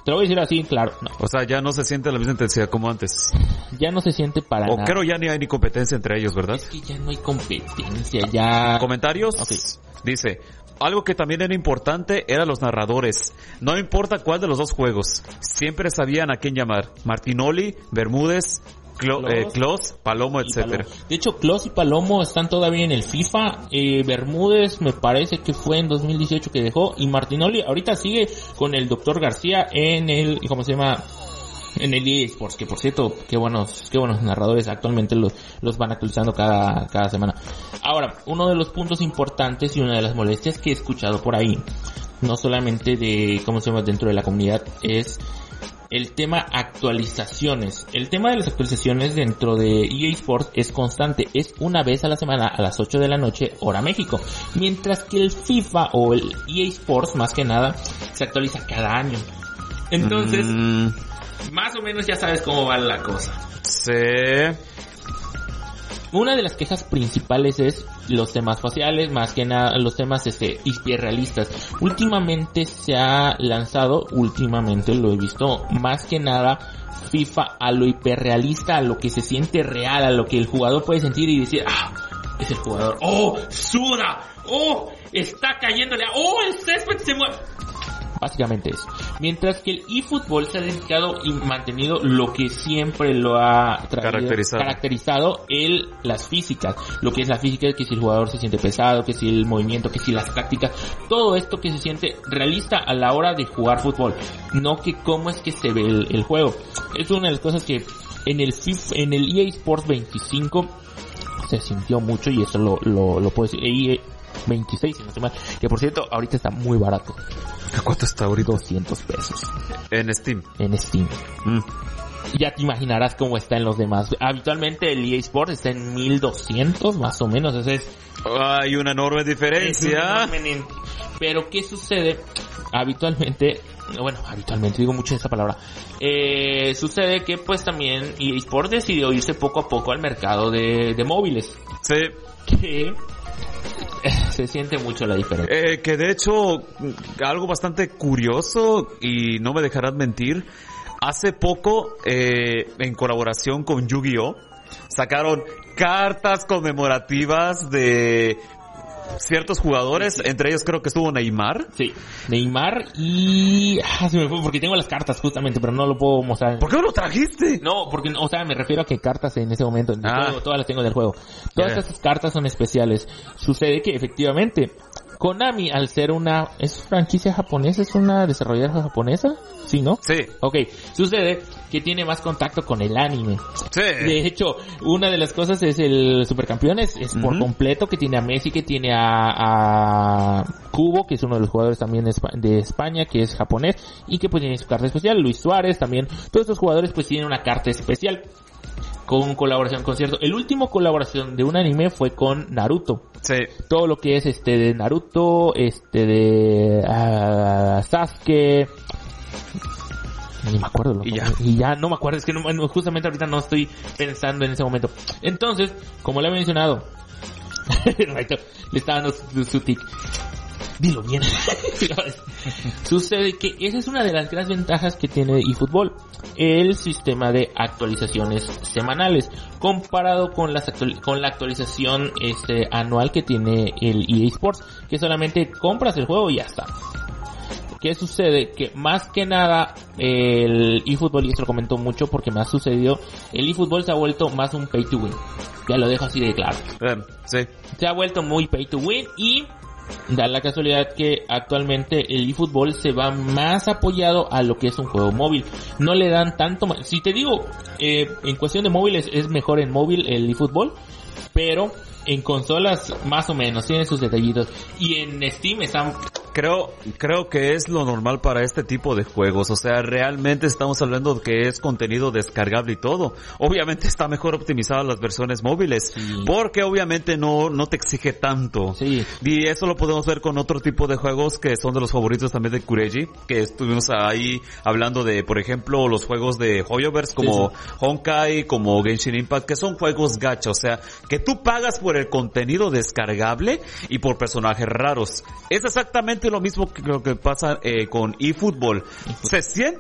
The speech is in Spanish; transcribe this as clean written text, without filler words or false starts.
Te lo voy a decir así, claro, no. O sea, ya no se siente la misma intensidad como antes. Ya no se siente para nada. O creo ya ni hay ni competencia entre ellos, ¿verdad? Es que ya no hay competencia, ya... ¿Comentarios? Okay. Dice, algo que también era importante eran los narradores. No importa cuál de los dos juegos, siempre sabían a quién llamar. Martinoli, Bermúdez, Clos, Palomo, etcétera. De hecho, Clos y Palomo están todavía en el FIFA. Bermúdez me parece que fue en 2018 que dejó. Y Martinoli ahorita sigue con el Dr. García en el, ¿cómo se llama? En el EA Sports, que por cierto, qué buenos narradores actualmente los van actualizando cada semana. Ahora, uno de los puntos importantes y una de las molestias que he escuchado por ahí, no solamente de, ¿cómo se llama?, dentro de la comunidad, es el tema actualizaciones. El tema de las actualizaciones dentro de EA Sports es constante, es una vez a la semana a las 8 de la noche, hora México. Mientras que el FIFA o el EA Sports, más que nada, se actualiza cada año. Entonces, más o menos ya sabes cómo va la cosa. Sí. Una de las quejas principales es los temas faciales, más que nada los temas hiperrealistas. Últimamente se ha lanzado, últimamente lo he visto, más que nada FIFA a lo hiperrealista, a lo que se siente real, a lo que el jugador puede sentir y decir, es el jugador, suda, está cayéndole, el césped se mueve. Básicamente eso. Mientras que el eFootball se ha dedicado y mantenido lo que siempre lo ha caracterizado las físicas. Lo que es la física, que si el jugador se siente pesado, que si el movimiento, que si las tácticas, todo esto que se siente realista a la hora de jugar fútbol. No que cómo es que se ve el juego. Es una de las cosas que en el EA Sports 25 se sintió mucho, y eso lo puedo decir. EA 26, si no estoy mal, que por cierto ahorita está muy barato. ¿A cuánto está ahorita? $200 en Steam. Ya te imaginarás cómo está en los demás. Habitualmente el EA Sports está en 1200 más o menos. Hay una enorme diferencia. Pero ¿qué sucede? Habitualmente digo mucho esa palabra. Sucede que pues también EA Sports decidió irse poco a poco al mercado de móviles. Sí. Que se siente mucho la diferencia. Que de hecho, algo bastante curioso, y no me dejarás mentir, hace poco, en colaboración con Yu-Gi-Oh!, sacaron cartas conmemorativas de ciertos jugadores, sí. Entre ellos creo que estuvo Neymar. Sí, Neymar y... se me fue porque tengo las cartas justamente, pero no lo puedo mostrar. ¿Por qué no lo trajiste? No, porque, o sea, me refiero a que cartas en ese momento, todas las tengo del juego. Todas estas cartas son especiales. Sucede que efectivamente Konami, al ser ¿es franquicia japonesa? ¿Es una desarrolladora japonesa? ¿Sí, no? Sí. Ok, sucede que tiene más contacto con el anime. Sí. De hecho, una de las cosas es el Supercampeones, es por completo, que tiene a Messi, que tiene a Kubo, que es uno de los jugadores también de España, que es japonés, y que pues tiene su carta especial. Luis Suárez también. Todos estos jugadores pues tienen una carta especial. Con colaboración con cierto. El último colaboración de un anime fue con Naruto. Sí. Todo lo que es de Naruto, de Sasuke. Ni me acuerdo. Y ya no me acuerdo. Es que justamente ahorita no estoy pensando en ese momento. Entonces, como le he mencionado, le estaba dando su tic. Dilo bien. Sucede que esa es una de las grandes ventajas que tiene eFootball, el sistema de actualizaciones semanales, comparado con la actualización anual que tiene el EA Sports, que solamente compras el juego y ya está. ¿Qué sucede? Que más que nada el eFootball, y esto lo comento mucho porque me ha sucedido, el eFootball se ha vuelto más un pay to win. Ya lo dejo así de claro. Sí. Se ha vuelto muy pay to win y da la casualidad que actualmente el eFootball se va más apoyado a lo que es un juego móvil. No le dan tanto... Si te digo, en cuestión de móviles es mejor en móvil el eFootball, pero en consolas más o menos tiene sus detallitos. Y en Steam están... Creo que es lo normal para este tipo de juegos. O sea, realmente estamos hablando de que es contenido descargable y todo. Obviamente está mejor optimizado las versiones móviles, sí. Porque obviamente no te exige tanto. Sí. Y eso lo podemos ver con otro tipo de juegos que son de los favoritos también de Kureji, que estuvimos ahí hablando de, por ejemplo, los juegos de Hoyoverse como Honkai, como Genshin Impact, que son juegos gacha. O sea, que tú pagas por el contenido descargable y por personajes raros. Es exactamente lo mismo que lo que pasa con eFootball. Se siente